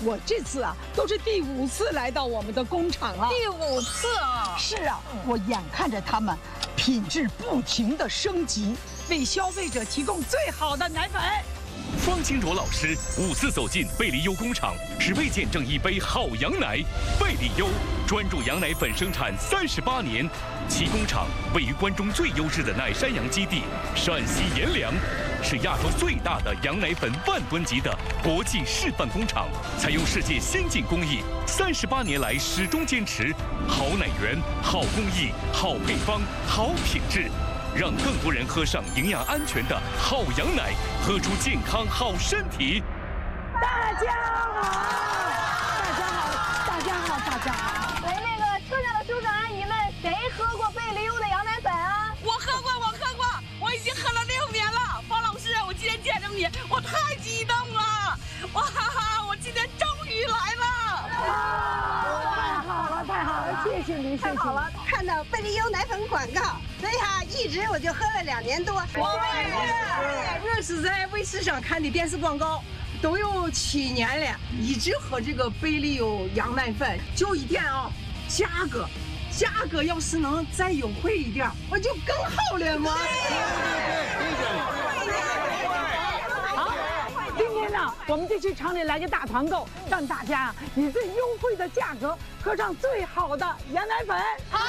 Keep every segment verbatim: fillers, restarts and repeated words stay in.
我这次啊都是第五次来到我们的工厂了。 第五次啊！ 是啊，我眼看着他们品质不停的升级，为消费者提供最好的奶粉。 方清卓老师五次走进贝利优工厂，是为见证一杯好羊奶。贝利优专注羊奶粉生产三十八年，其工厂位于关中最优质的奶山羊基地陕西阎良，是亚洲最大的羊奶粉万吨级的国际示范工厂，采用世界先进工艺，三十八年来始终坚持好奶源、好工艺、好配方、好品质。让更多人喝上营养安全的好羊奶，喝出健康好身体。 大家好，大家好，大家好，大家好。 喂，那个车上的叔叔阿姨们，谁喝过贝利优的羊奶粉啊？ 我喝过，我喝过，我已经喝了六年了。方老师，我今天见着你，我太激动了！哇哈哈，我今天终于来了！ 啊，太好了，太好了，谢谢您，谢谢太好了，看到贝利优奶粉广告，所以哈，一直我就喝了两年多。 我也是， 我是在卫视上看的电视广告，都有七年了，一直喝这个贝利优羊奶粉。就一点啊，价格，价格要是能再优惠一点，我就更好了嘛。 今天呢，我们就去厂里来个大团购，让大家啊以最优惠的价格喝上最好的羊奶粉。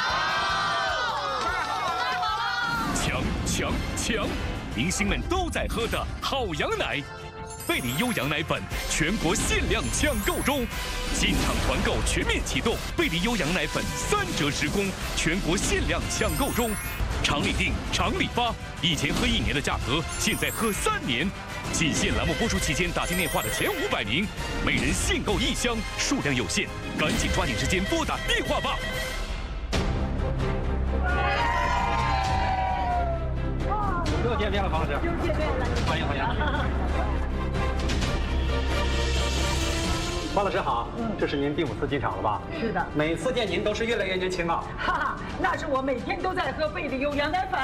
强强强！明星们都在喝的好羊奶，贝利优羊奶粉全国限量抢购中，进场团购全面启动，贝利优羊奶粉三折时供，全国限量抢购中，厂里订，厂里发，以前喝一年的价格，现在喝三年。仅限栏目播出期间打进电话的前五百名，每人限购一箱，数量有限，赶紧抓紧时间拨打电话吧。 又见面了，方老师。 又见面了， 欢迎欢迎。方老师好，嗯，这是您第五次进厂了吧？ 是的， 每次见您都是越来越年轻啊。 哈哈，那是我每天都在喝贝利优羊奶粉。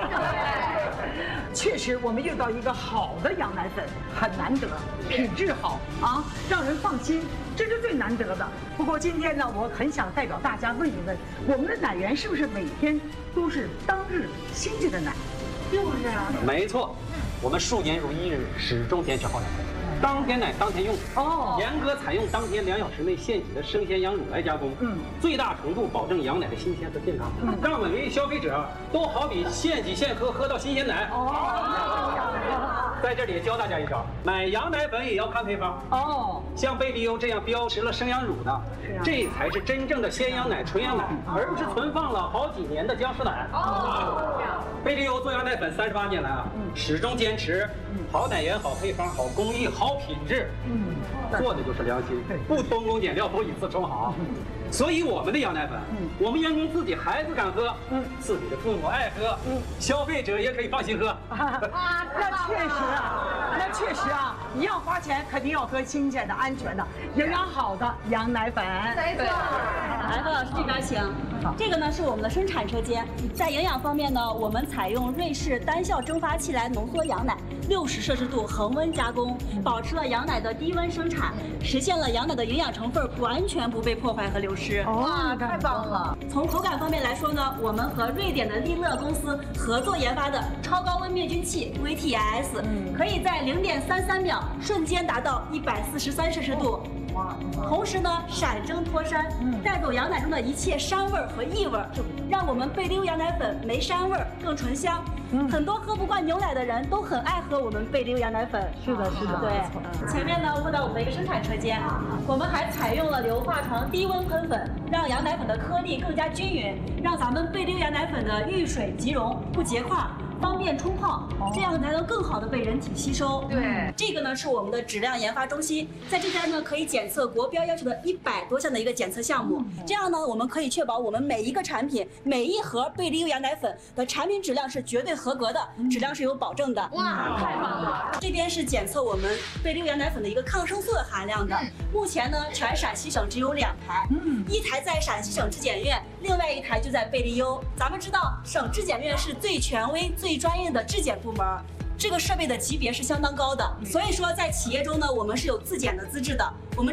确实，我们遇到一个好的羊奶粉很难得，品质好啊，让人放心，这是最难得的。不过今天呢，我很想代表大家问一问，我们的奶源是不是每天都是当日新鲜的奶？ 就是啊。 没错，我们数年如一日，始终坚持好奶。当天奶当天用哦，严格采用当天两小时内现挤的生鲜羊乳来加工，嗯，最大程度保证羊奶的新鲜和健康，嗯，让每位消费者都好比现挤现喝，喝到新鲜奶。哦，在这里教大家一招，买羊奶粉也要看配方哦。像贝利优这样标识了生羊乳的，这才是真正的鲜羊奶、纯羊奶，而不是存放了好几年的僵尸奶。哦，贝利优做羊奶粉三十八年来啊，始终坚持好奶源、好配方、好工艺、好品质，嗯，做的就是良心，不偷工减料，不以次充好。所以我们的羊奶粉，嗯，我们员工自己孩子敢喝，嗯，自己的父母爱喝，嗯，消费者也可以放心喝。 啊，那确实啊，那确实啊，一样花钱，肯定要喝新鲜的、安全的、营养好的羊奶粉。 没错。 来，何老师这边请。这个呢是我们的生产车间，在营养方面呢，我们采用瑞士单效蒸发器来浓缩羊奶，六十摄氏度恒温加工，保持了羊奶的低温生产，实现了羊奶的营养成分完全不被破坏和流失。 哇，太棒了！ 从口感方面来说呢，我们和瑞典的利乐公司合作研发的超高温灭菌器 V T S， 可以在零点三三秒瞬间达到一百四十三摄氏度。同时呢，闪蒸脱膻，带走羊奶中的一切膻味和异味，让我们贝利优羊奶粉没膻味，更醇香。很多喝不惯牛奶的人都很爱喝我们贝利优羊奶粉。 是的，是的。 对，前面呢，问到我们的一个生产车间，我们还采用了硫化床低温喷粉，让羊奶粉的颗粒更加均匀，让咱们贝利优羊奶粉的遇水即溶，不结块。方便冲泡，这样才能更好的被人体吸收。 对， 这个呢是我们的质量研发中心，在这边呢可以检测国标要求的一百多项的一个检测项目。这样呢，我们可以确保我们每一个产品、每一盒贝利优羊奶粉的产品质量是绝对合格的，质量是有保证的。 哇，太棒了！ 这边是检测我们贝利优羊奶粉的一个抗生素的含量的。目前呢，全陕西省只有两台，一台在陕西省质检院，另外一台就在贝利优。咱们知道，省质检院是最权威、最专业的质检部门，这个设备的级别是相当高的，所以说在企业中呢，我们是有自检的资质的。我们